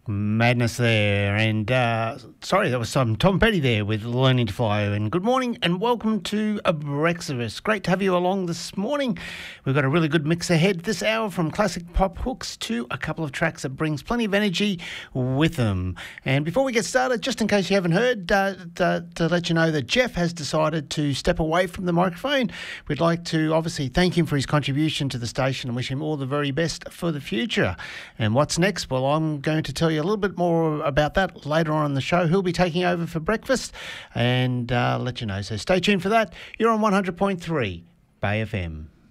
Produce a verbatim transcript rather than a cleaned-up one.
Madness there, and uh, sorry, that was some Tom Petty there with Learning to Fly. And good morning, and welcome to a Brexivus. Great to have you along this morning. We've got a really good mix ahead this hour, from classic pop hooks to a couple of tracks that brings plenty of energy with them. And before we get started, just in case you haven't heard, uh, to, to let you know that Jeff has decided to step away from the microphone. We'd like to obviously thank him for his contribution to the station and wish him all the very best for the future. And what's next? Well, I'm going to tell you a little bit more about that later on in the show. He'll be taking over for breakfast and uh, let you know. So stay tuned for that. You're on one hundred point three Bay F M.